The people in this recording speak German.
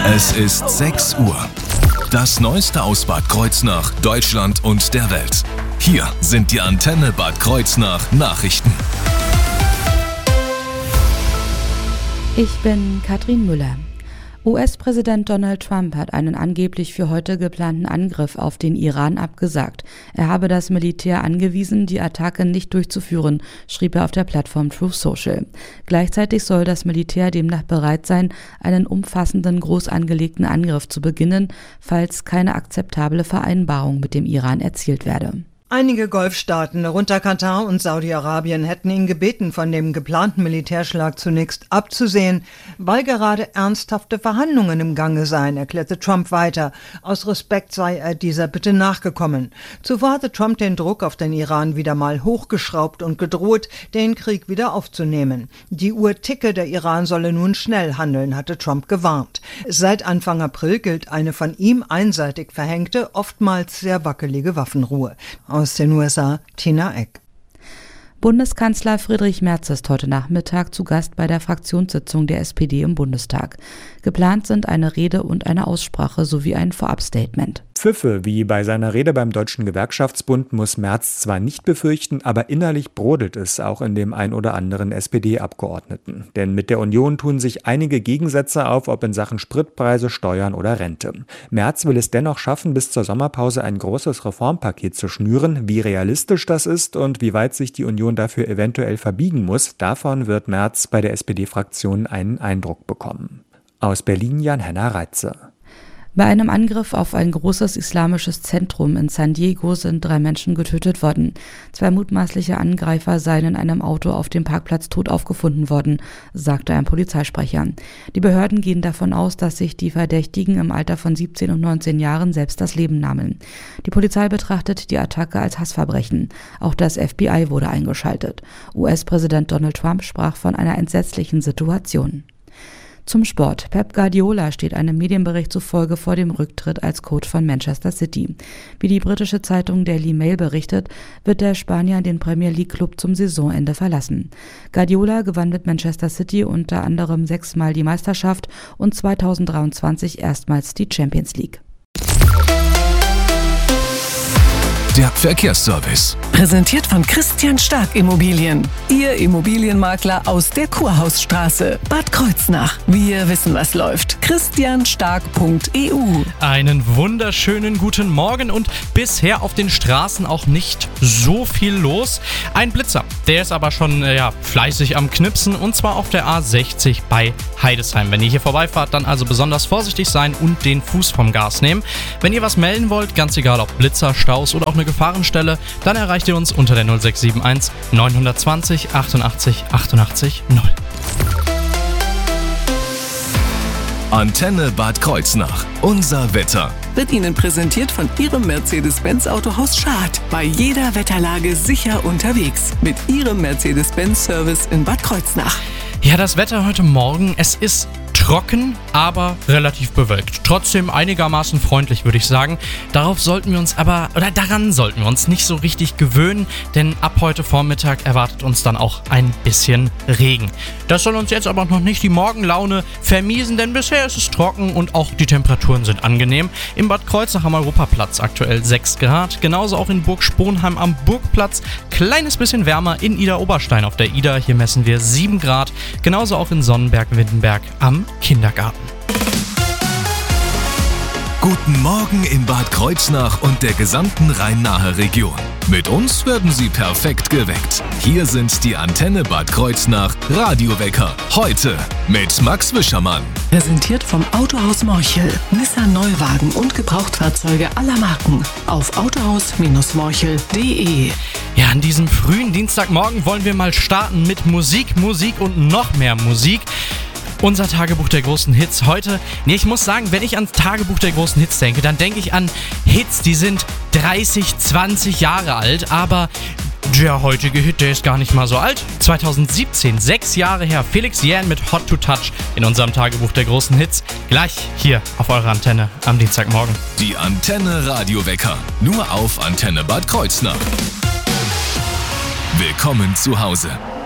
Es ist 6 Uhr. Das Neueste aus Bad Kreuznach, Deutschland und der Welt. Hier sind die Antenne Bad Kreuznach Nachrichten. Ich bin Katrin Müller. US-Präsident Donald Trump hat einen angeblich für heute geplanten Angriff auf den Iran abgesagt. Er habe das Militär angewiesen, die Attacke nicht durchzuführen, schrieb er auf der Plattform Truth Social. Gleichzeitig soll das Militär demnach bereit sein, einen umfassenden, groß angelegten Angriff zu beginnen, falls keine akzeptable Vereinbarung mit dem Iran erzielt werde. Einige Golfstaaten, darunter Katar und Saudi-Arabien, hätten ihn gebeten, von dem geplanten Militärschlag zunächst abzusehen, weil gerade ernsthafte Verhandlungen im Gange seien, erklärte Trump weiter. Aus Respekt sei er dieser Bitte nachgekommen. Zuvor hatte Trump den Druck auf den Iran wieder mal hochgeschraubt und gedroht, den Krieg wieder aufzunehmen. Die Uhr ticke, der Iran solle nun schnell handeln, hatte Trump gewarnt. Seit Anfang April gilt eine von ihm einseitig verhängte, oftmals sehr wackelige Waffenruhe. Aus den USA, Tina Eck. Bundeskanzler Friedrich Merz ist heute Nachmittag zu Gast bei der Fraktionssitzung der SPD im Bundestag. Geplant sind eine Rede und eine Aussprache sowie ein Vorabstatement. Pfiffe wie bei seiner Rede beim Deutschen Gewerkschaftsbund muss Merz zwar nicht befürchten, aber innerlich brodelt es auch in dem ein oder anderen SPD-Abgeordneten. Denn mit der Union tun sich einige Gegensätze auf, ob in Sachen Spritpreise, Steuern oder Rente. Merz will es dennoch schaffen, bis zur Sommerpause ein großes Reformpaket zu schnüren. Wie realistisch das ist und wie weit sich die Union dafür eventuell verbiegen muss, davon wird Merz bei der SPD-Fraktion einen Eindruck bekommen. Aus Berlin Jan-Henner Reitze. Bei einem Angriff auf ein großes islamisches Zentrum in San Diego sind 3 Menschen getötet worden. 2 mutmaßliche Angreifer seien in einem Auto auf dem Parkplatz tot aufgefunden worden, sagte ein Polizeisprecher. Die Behörden gehen davon aus, dass sich die Verdächtigen im Alter von 17 und 19 Jahren selbst das Leben nahmen. Die Polizei betrachtet die Attacke als Hassverbrechen. Auch das FBI wurde eingeschaltet. US-Präsident Donald Trump sprach von einer entsetzlichen Situation. Zum Sport. Pep Guardiola steht einem Medienbericht zufolge vor dem Rücktritt als Coach von Manchester City. Wie die britische Zeitung Daily Mail berichtet, wird der Spanier den Premier League Club zum Saisonende verlassen. Guardiola gewann mit Manchester City unter anderem 6-mal die Meisterschaft und 2023 erstmals die Champions League. Der Verkehrsservice. Präsentiert von Christian Stark Immobilien. Ihr Immobilienmakler aus der Kurhausstraße, Bad Kreuznach. Wir wissen, was läuft. christianstark.eu. Einen wunderschönen guten Morgen und bisher auf den Straßen auch nicht so viel los. Ein Blitzer, der ist aber schon fleißig am Knipsen und zwar auf der A60 bei Heidesheim. Wenn ihr hier vorbeifahrt, dann also besonders vorsichtig sein und den Fuß vom Gas nehmen. Wenn ihr was melden wollt, ganz egal ob Blitzer, Staus oder auch eine Gefahrenstelle, dann erreicht ihr uns unter der 0671 920 88 88 0. Antenne Bad Kreuznach. Unser Wetter. Wird Ihnen präsentiert von Ihrem Mercedes-Benz Autohaus Schad. Bei jeder Wetterlage sicher unterwegs. Mit Ihrem Mercedes-Benz-Service in Bad Kreuznach. Ja, das Wetter heute Morgen, es ist trocken, aber relativ bewölkt. Trotzdem einigermaßen freundlich, würde ich sagen. Daran sollten wir uns nicht so richtig gewöhnen, denn ab heute Vormittag erwartet uns dann auch ein bisschen Regen. Das soll uns jetzt aber noch nicht die Morgenlaune vermiesen, denn bisher ist es trocken und auch die Temperaturen sind angenehm. Im Bad Kreuznach am Europaplatz aktuell 6 Grad, genauso auch in Burg Sponheim am Burgplatz. Kleines bisschen wärmer in Idar-Oberstein auf der Idar, hier messen wir 7 Grad, genauso auch in Sonnenberg-Windenberg am Kindergarten. Guten Morgen in Bad Kreuznach und der gesamten Rhein-Nahe Region. Mit uns werden Sie perfekt geweckt. Hier sind die Antenne Bad Kreuznach Radiowecker. Heute mit Max Wischermann. Präsentiert vom Autohaus Morchel. Nissan Neuwagen und Gebrauchtfahrzeuge aller Marken. Auf autohaus-morchel.de. Ja, an diesem frühen Dienstagmorgen wollen wir mal starten mit Musik und noch mehr Musik. Unser Tagebuch der großen Hits heute. Ich muss sagen, wenn ich ans Tagebuch der großen Hits denke, dann denke ich an Hits, die sind 30, 20 Jahre alt, aber der heutige Hit, der ist gar nicht mal so alt. 2017, 6 Jahre her, Felix Jähn mit Hot to Touch in unserem Tagebuch der großen Hits. Gleich hier auf eurer Antenne am Dienstagmorgen. Die Antenne Radiowecker, nur auf Antenne Bad Kreuznach. Willkommen zu Hause.